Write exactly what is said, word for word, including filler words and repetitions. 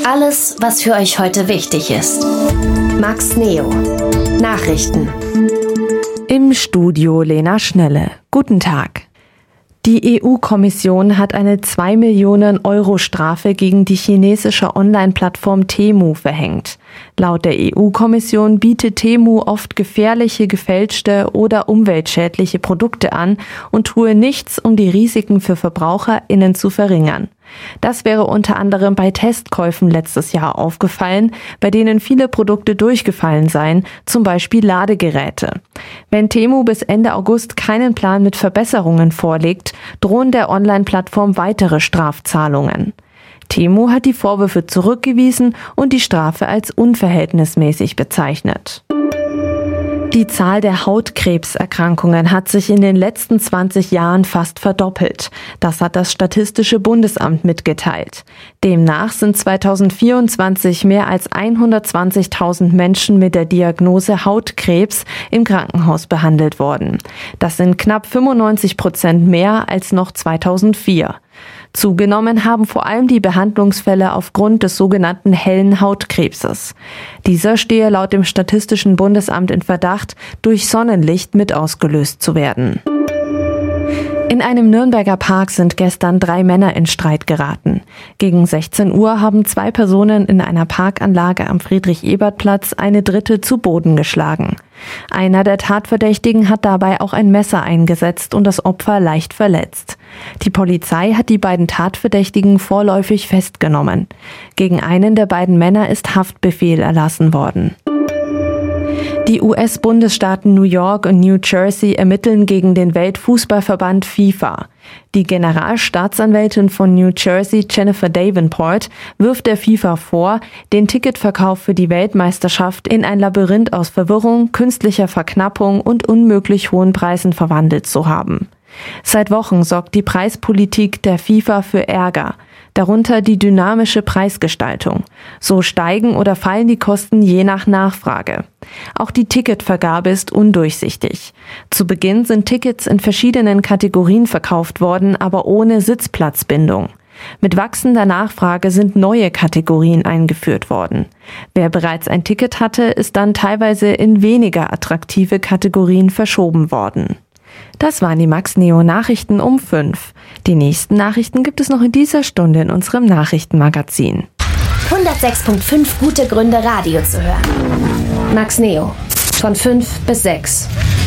Alles, was für euch heute wichtig ist. Max Neo. Nachrichten. Im Studio Lena Schnelle. Guten Tag. Die E U-Kommission hat eine zwei Millionen Euro Strafe gegen die chinesische Online-Plattform Temu verhängt. Laut der E U-Kommission bietet Temu oft gefährliche, gefälschte oder umweltschädliche Produkte an und tue nichts, um die Risiken für VerbraucherInnen zu verringern. Das wäre unter anderem bei Testkäufen letztes Jahr aufgefallen, bei denen viele Produkte durchgefallen seien, zum Beispiel Ladegeräte. Wenn Temu bis Ende August keinen Plan mit Verbesserungen vorlegt, drohen der Online-Plattform weitere Strafzahlungen. Temu hat die Vorwürfe zurückgewiesen und die Strafe als unverhältnismäßig bezeichnet. Die Zahl der Hautkrebserkrankungen hat sich in den letzten zwanzig Jahren fast verdoppelt. Das hat das Statistische Bundesamt mitgeteilt. Demnach sind zweitausendvierundzwanzig mehr als hundertzwanzigtausend Menschen mit der Diagnose Hautkrebs im Krankenhaus behandelt worden. Das sind knapp fünfundneunzig Prozent mehr als noch zweitausendvier. Zugenommen haben vor allem die Behandlungsfälle aufgrund des sogenannten hellen Hautkrebses. Dieser stehe laut dem Statistischen Bundesamt in Verdacht, durch Sonnenlicht mit ausgelöst zu werden. In einem Nürnberger Park sind gestern drei Männer in Streit geraten. Gegen sechzehn Uhr haben zwei Personen in einer Parkanlage am Friedrich-Ebert-Platz eine dritte zu Boden geschlagen. Einer der Tatverdächtigen hat dabei auch ein Messer eingesetzt und das Opfer leicht verletzt. Die Polizei hat die beiden Tatverdächtigen vorläufig festgenommen. Gegen einen der beiden Männer ist Haftbefehl erlassen worden. Die U S-Bundesstaaten New York und New Jersey ermitteln gegen den Weltfußballverband FIFA. Die Generalstaatsanwältin von New Jersey, Jennifer Davenport, wirft der FIFA vor, den Ticketverkauf für die Weltmeisterschaft in ein Labyrinth aus Verwirrung, künstlicher Verknappung und unmöglich hohen Preisen verwandelt zu haben. Seit Wochen sorgt die Preispolitik der FIFA für Ärger, darunter die dynamische Preisgestaltung. So steigen oder fallen die Kosten je nach Nachfrage. Auch die Ticketvergabe ist undurchsichtig. Zu Beginn sind Tickets in verschiedenen Kategorien verkauft worden, aber ohne Sitzplatzbindung. Mit wachsender Nachfrage sind neue Kategorien eingeführt worden. Wer bereits ein Ticket hatte, ist dann teilweise in weniger attraktive Kategorien verschoben worden. Das waren die Max Neo Nachrichten um fünf. Die nächsten Nachrichten gibt es noch in dieser Stunde in unserem Nachrichtenmagazin. hundertsechs Komma fünf gute Gründe, Radio zu hören. Max Neo. Von fünf bis sechs.